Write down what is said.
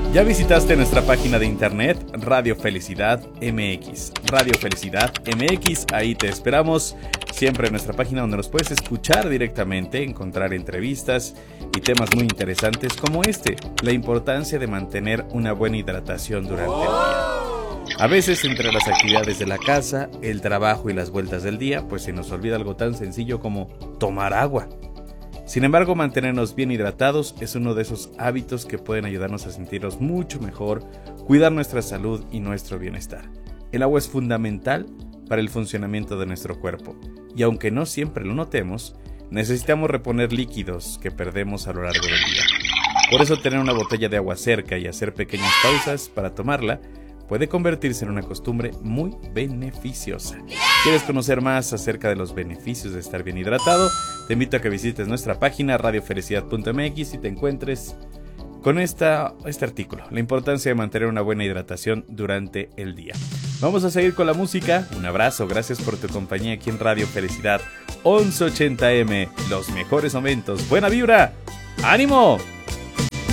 ¿Ya visitaste nuestra página de internet Radio Felicidad MX? Radio Felicidad MX, ahí te esperamos. Siempre en nuestra página donde nos puedes escuchar directamente, encontrar entrevistas y temas muy interesantes como este, la importancia de mantener una buena hidratación durante el día. A veces entre las actividades de la casa, el trabajo y las vueltas del día, pues se nos olvida algo tan sencillo como tomar agua. Sin embargo, mantenernos bien hidratados es uno de esos hábitos que pueden ayudarnos a sentirnos mucho mejor, cuidar nuestra salud y nuestro bienestar. El agua es fundamental para el funcionamiento de nuestro cuerpo, y aunque no siempre lo notemos, necesitamos reponer líquidos que perdemos a lo largo del día. Por eso tener una botella de agua cerca y hacer pequeñas pausas para tomarla puede convertirse en una costumbre muy beneficiosa. ¿Quieres conocer más acerca de los beneficios de estar bien hidratado? Te invito a que visites nuestra página radiofelicidad.mx y te encuentres con este artículo, la importancia de mantener una buena hidratación durante el día. Vamos a seguir con la música. Un abrazo, gracias por tu compañía aquí en Radio Felicidad 1180M. Los mejores momentos, buena vibra, ¡ánimo!